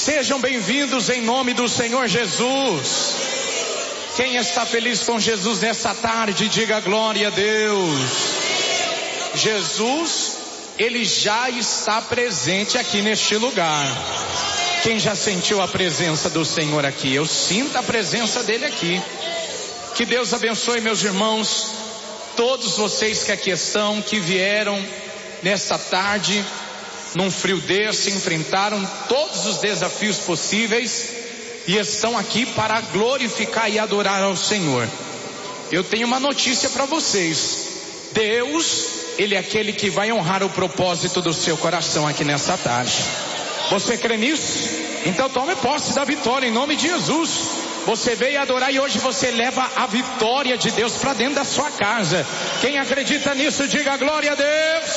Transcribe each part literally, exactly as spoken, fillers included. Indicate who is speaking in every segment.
Speaker 1: Sejam bem-vindos em nome do Senhor Jesus. Quem está feliz com Jesus nessa tarde, diga glória a Deus. Jesus, Ele já está presente aqui neste lugar. Quem já sentiu a presença do Senhor aqui? Eu sinto a presença dele aqui. Que Deus abençoe, meus irmãos, todos vocês que aqui estão, que vieram nesta tarde, num frio desse, enfrentaram todos os desafios possíveis e estão aqui para glorificar e adorar ao Senhor. Eu tenho uma notícia para vocês. Deus, Ele é aquele que vai honrar o propósito do seu coração aqui nessa tarde. Você crê nisso? Então tome posse da vitória em nome de Jesus. Você veio adorar e hoje você leva a vitória de Deus para dentro da sua casa. Quem acredita nisso, diga glória a Deus.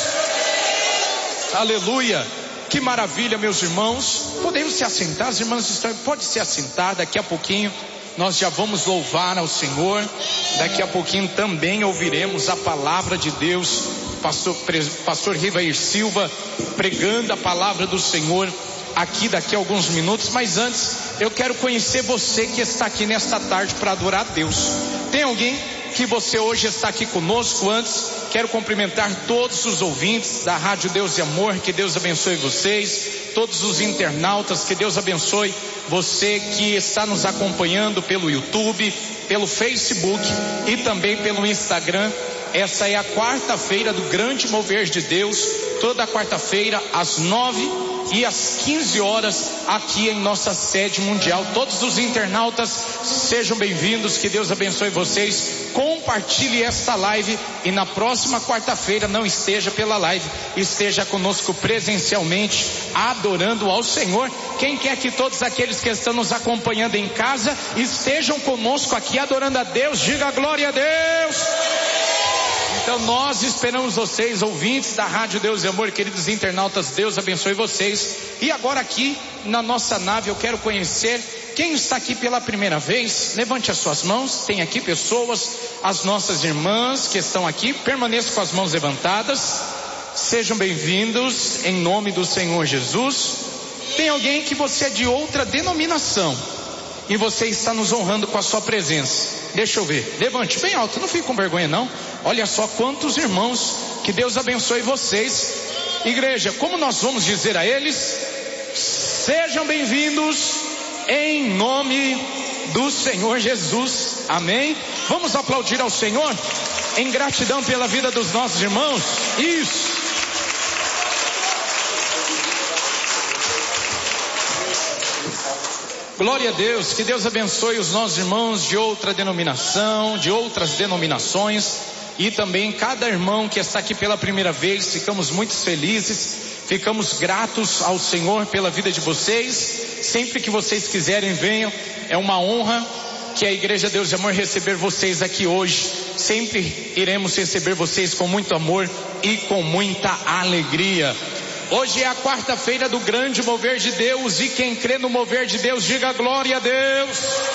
Speaker 1: Aleluia. Que maravilha, meus irmãos. Podemos se assentar, as irmãs estão, pode se assentar. Daqui a pouquinho nós já vamos louvar ao Senhor. Daqui a pouquinho também ouviremos a palavra de Deus. Pastor, pastor Rivair Silva pregando a palavra do Senhor aqui daqui a alguns minutos. Mas antes eu quero conhecer você que está aqui nesta tarde para adorar a Deus. Tem alguém que você hoje está aqui conosco? Antes quero cumprimentar todos os ouvintes da Rádio Deus e Amor. Que Deus abençoe vocês. Todos os internautas, que Deus abençoe você que está nos acompanhando pelo YouTube, pelo Facebook e também pelo Instagram. Essa é a quarta-feira do grande mover de Deus. Toda quarta-feira às nove e às quinze horas aqui em nossa sede mundial. Todos os internautas sejam bem-vindos, que Deus abençoe vocês. Compartilhe esta live e na próxima quarta-feira não esteja pela live, esteja conosco presencialmente adorando ao Senhor. Quem quer que todos aqueles que estão nos acompanhando em casa estejam conosco aqui adorando a Deus, diga glória a Deus. Então nós esperamos vocês, ouvintes da Rádio Deus e Amor, queridos internautas, Deus abençoe vocês. E agora aqui na nossa nave eu quero conhecer quem está aqui pela primeira vez. Levante as suas mãos. Tem aqui pessoas, as nossas irmãs que estão aqui, permaneçam com as mãos levantadas. Sejam bem-vindos em nome do Senhor Jesus. Tem alguém que você é de outra denominação e você está nos honrando com a sua presença. Deixa eu ver, levante bem alto, não fique com vergonha não. Olha só quantos irmãos, que Deus abençoe vocês. Igreja, como nós vamos dizer a eles? Sejam bem-vindos em nome do Senhor Jesus, amém? Vamos aplaudir ao Senhor em gratidão pela vida dos nossos irmãos. Isso. Glória a Deus, que Deus abençoe os nossos irmãos de outra denominação, de outras denominações e também cada irmão que está aqui pela primeira vez. Ficamos muito felizes, ficamos gratos ao Senhor pela vida de vocês. Sempre que vocês quiserem, venham. É uma honra que a Igreja Deus de Amor receber vocês aqui hoje. Sempre iremos receber vocês com muito amor e com muita alegria. Hoje é a quarta-feira do grande mover de Deus, e quem crê no mover de Deus, diga glória a Deus.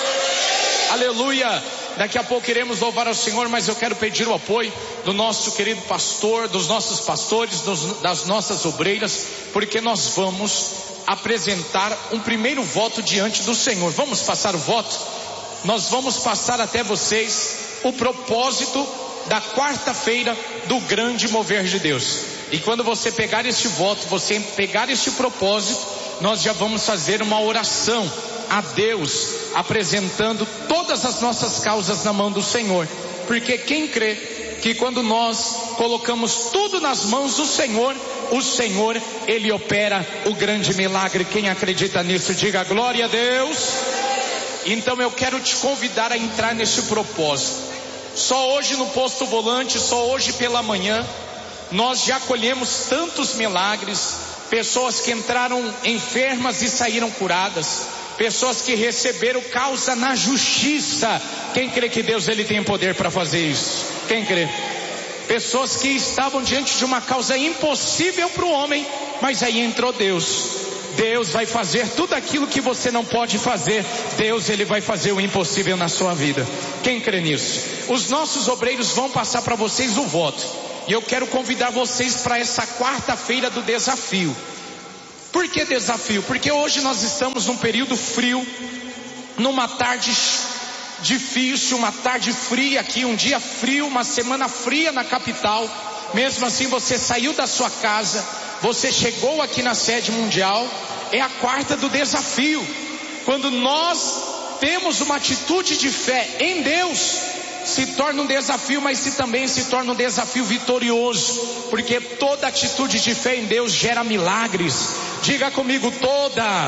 Speaker 1: Aleluia. Daqui a pouco iremos louvar ao Senhor, mas eu quero pedir o apoio do nosso querido pastor, dos nossos pastores, dos, das nossas obreiras, porque nós vamos apresentar um primeiro voto diante do Senhor. Vamos passar o voto? Nós vamos passar até vocês o propósito da quarta-feira do grande mover de Deus. E quando você pegar este voto, você pegar este propósito, nós já vamos fazer uma oração a Deus, apresentando todas as nossas causas na mão do Senhor. Porque quem crê que quando nós colocamos tudo nas mãos do Senhor, o Senhor, Ele opera o grande milagre. Quem acredita nisso, diga glória a Deus. Então eu quero te convidar a entrar nesse propósito. Só hoje no Posto Volante, só hoje pela manhã, nós já colhemos tantos milagres. Pessoas que entraram enfermas e saíram curadas, pessoas que receberam causa na justiça. Quem crê que Deus ele tem poder para fazer isso? Quem crê? Pessoas que estavam diante de uma causa impossível para o homem, mas aí entrou Deus. Deus vai fazer tudo aquilo que você não pode fazer. Deus ele vai fazer o impossível na sua vida. Quem crê nisso? Os nossos obreiros vão passar para vocês o voto. E eu quero convidar vocês para essa quarta-feira do desafio. Por que desafio? Porque hoje nós estamos num período frio, numa tarde difícil, uma tarde fria aqui, um dia frio, uma semana fria na capital. Mesmo assim você saiu da sua casa, você chegou aqui na sede mundial. É a quarta do desafio. Quando nós temos uma atitude de fé em Deus, se torna um desafio, mas se também se torna um desafio vitorioso, porque toda atitude de fé em Deus gera milagres. Diga comigo: toda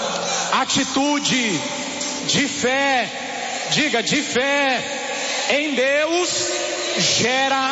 Speaker 1: atitude de fé, diga, de fé em Deus gera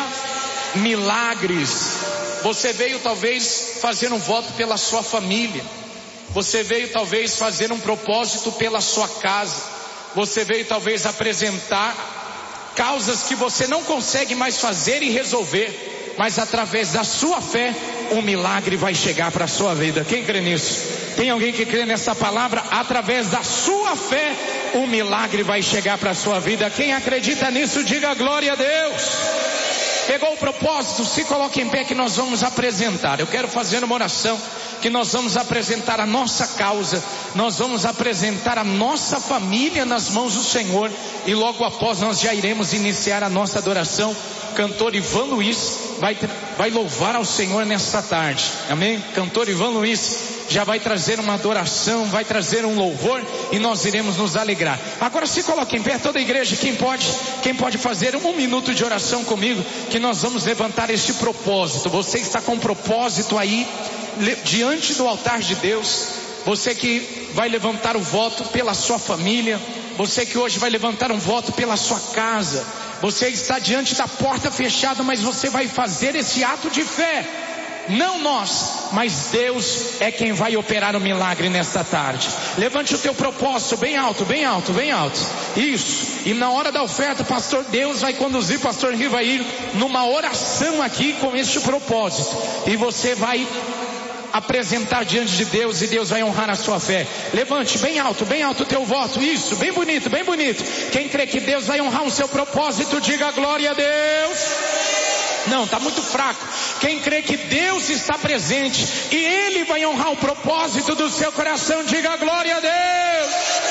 Speaker 1: milagres. Você veio talvez fazer um voto pela sua família, você veio talvez fazer um propósito pela sua casa, você veio talvez apresentar causas que você não consegue mais fazer e resolver, mas através da sua fé, um milagre vai chegar para a sua vida. Quem crê nisso? Tem alguém que crê nessa palavra? Através da sua fé, um milagre vai chegar para a sua vida. Quem acredita nisso, diga glória a Deus. Pegou o propósito? Se coloque em pé que nós vamos apresentar. Eu quero fazer uma oração, que nós vamos apresentar a nossa causa, nós vamos apresentar a nossa família nas mãos do Senhor, e logo após nós já iremos iniciar a nossa adoração. O cantor Ivan Luiz vai, vai louvar ao Senhor nesta tarde, amém? Cantor Ivan Luiz já vai trazer uma adoração, vai trazer um louvor, e nós iremos nos alegrar. Agora se coloque em pé toda a igreja. Quem pode, quem pode fazer um minuto de oração comigo, que nós vamos levantar este propósito. Você está com um propósito aí diante do altar de Deus. Você que vai levantar o voto pela sua família, você que hoje vai levantar um voto pela sua casa, você está diante da porta fechada, mas você vai fazer esse ato de fé. Não nós, mas Deus é quem vai operar o milagre nesta tarde. Levante o teu propósito bem alto, bem alto, bem alto. Isso. E na hora da oferta, pastor, Deus vai conduzir, pastor Rivair, numa oração aqui com este propósito. E você vai apresentar diante de Deus, e Deus vai honrar a sua fé. Levante bem alto, bem alto o teu voto. Isso, bem bonito, bem bonito. Quem crê que Deus vai honrar o seu propósito, diga glória a Deus. Não, está muito fraco. Quem crê que Deus está presente e Ele vai honrar o propósito do seu coração, diga glória a Deus.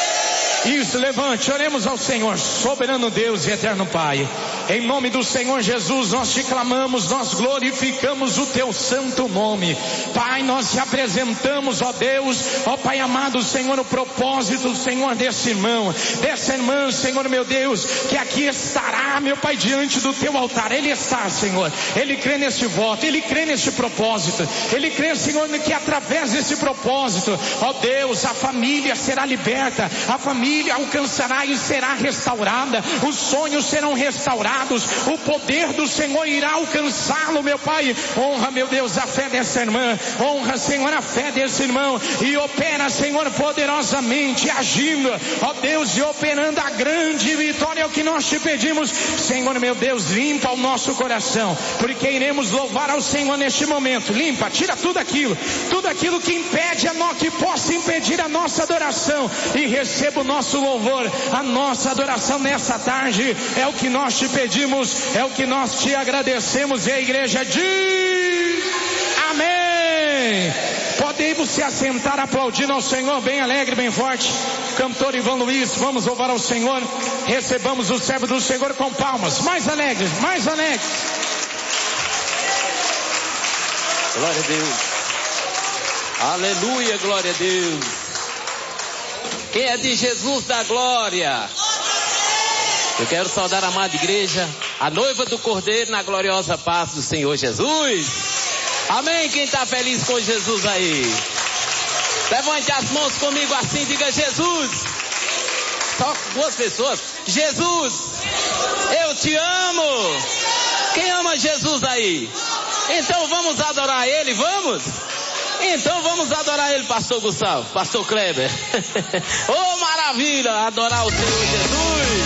Speaker 1: Isso, levante, oremos ao Senhor. Soberano Deus e eterno Pai, em nome do Senhor Jesus, nós te clamamos, nós glorificamos o teu santo nome. Pai, nós te apresentamos, ó Deus, ó Pai amado, Senhor, o propósito, Senhor, desse irmão, dessa irmã, Senhor meu Deus, que aqui estará, meu Pai, diante do teu altar. Ele está, Senhor, ele crê neste voto, ele crê neste propósito, ele crê, Senhor, que através desse propósito, ó Deus, a família será liberta, a família alcançará e será restaurada, os sonhos serão restaurados, o poder do Senhor irá alcançá-lo, meu Pai. Honra, meu Deus, a fé dessa irmã, honra, Senhor, a fé desse irmão, e opera, Senhor, poderosamente, agindo, ó Deus, e operando a grande vitória. É o que nós te pedimos, Senhor, meu Deus. Limpa o nosso coração, porque iremos louvar ao Senhor neste momento. Limpa, tira tudo aquilo, tudo aquilo que impede a nós, que possa impedir a nossa adoração, e receba o nosso louvor, a nossa adoração nessa tarde. É o que nós te pedimos, é o que nós te agradecemos, e a igreja diz amém. Podemos se assentar aplaudindo ao Senhor, bem alegre, bem forte. Cantor Ivan Luiz, vamos louvar ao Senhor. Recebamos o servo do Senhor com palmas, mais alegres, mais alegres.
Speaker 2: Glória a Deus, aleluia, glória a Deus. Quem é de Jesus dá glória. Eu quero saudar a amada igreja, a noiva do Cordeiro, na gloriosa paz do Senhor Jesus. Amém. Quem está feliz com Jesus aí? Levante as mãos comigo assim, diga Jesus. Só duas pessoas. Jesus, eu te amo. Quem ama Jesus aí? Então vamos adorar Ele, vamos? Então vamos adorar Ele, pastor Gustavo, pastor Kleber. Oh, maravilha, adorar o Senhor Jesus.